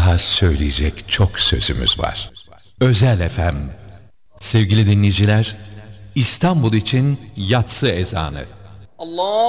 daha söyleyecek çok sözümüz var. Özel FM. Sevgili dinleyiciler, İstanbul için yatsı ezanı. Allah